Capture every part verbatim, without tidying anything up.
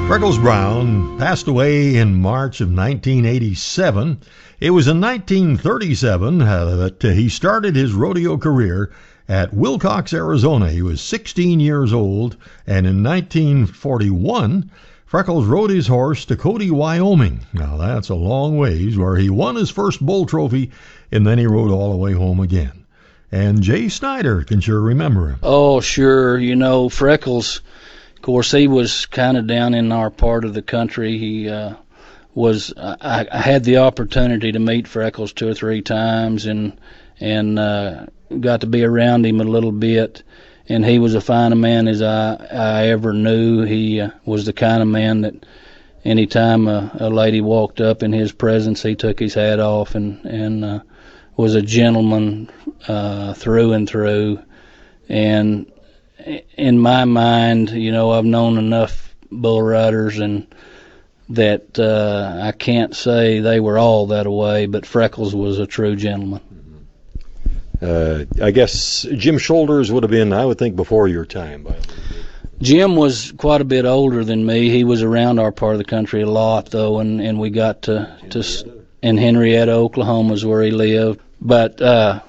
Freckles Brown passed away in March of nineteen eighty-seven. It was in nineteen thirty-seven uh, that uh, he started his rodeo career at Wilcox, Arizona. He was sixteen years old, and in nineteen forty-one, Freckles rode his horse to Cody, Wyoming. Now, that's a long ways, where he won his first bull trophy, and then he rode all the way home again. And Jay Snyder can sure remember him. Oh, sure. You know, Freckles, of course, he was kind of down in our part of the country. He uh, was. I, I had the opportunity to meet Freckles two or three times, and and uh, got to be around him a little bit. And he was as fine a man as I, I ever knew. He uh, was the kind of man that anytime a, a lady walked up in his presence, he took his hat off and, and uh, was a gentleman uh, through and through. And in my mind, you know, I've known enough bull riders and that uh, I can't say they were all that way, but Freckles was a true gentleman. Uh, I guess Jim Shoulders would have been, I would think, before your time. Jim was quite a bit older than me. He was around our part of the country a lot, though, and, and we got to, to in Henrietta, Oklahoma is where he lived. But uh,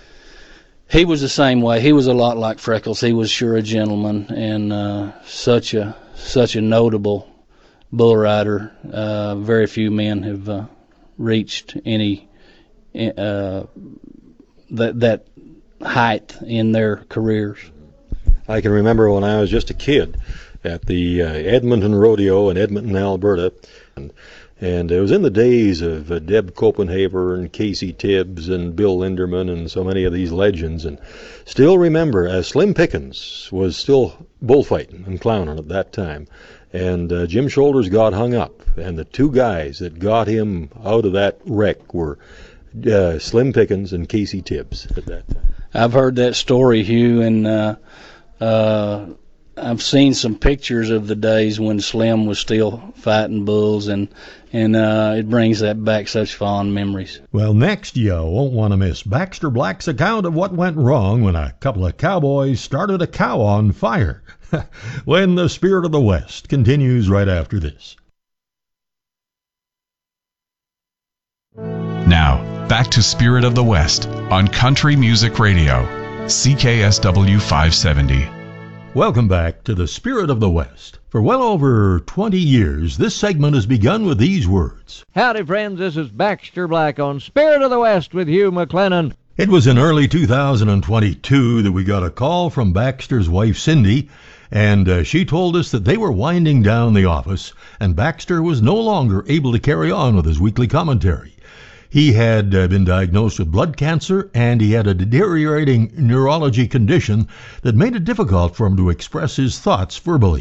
he was the same way. He was a lot like Freckles. He was sure a gentleman and uh, such a such a notable bull rider. Uh, very few men have uh, reached any uh, that that height in their careers. I can remember when I was just a kid at the uh, Edmonton Rodeo in Edmonton, Alberta, and, and it was in the days of uh, Deb Copenhaver and Casey Tibbs and Bill Linderman and so many of these legends, and still remember uh, Slim Pickens was still bullfighting and clowning at that time, and uh, Jim Shoulders got hung up, and the two guys that got him out of that wreck were Uh, Slim Pickens and Casey Tibbs at that time. I've heard that story, Hugh, and uh, uh, I've seen some pictures of the days when Slim was still fighting bulls, and and uh, it brings that back such fond memories. Well, next you won't want to miss Baxter Black's account of what went wrong when a couple of cowboys started a cow on fire. When the Spirit of the West continues right after this. Now, back to Spirit of the West on Country Music Radio, C K S W five seventy. Welcome back to the Spirit of the West. For well over twenty years, this segment has begun with these words. Howdy, friends. This is Baxter Black on Spirit of the West with Hugh McLennan. It was in early two thousand twenty-two that we got a call from Baxter's wife, Cindy, and uh, she told us that they were winding down the office, and Baxter was no longer able to carry on with his weekly commentary. He had uh, been diagnosed with blood cancer, and he had a deteriorating neurology condition that made it difficult for him to express his thoughts verbally.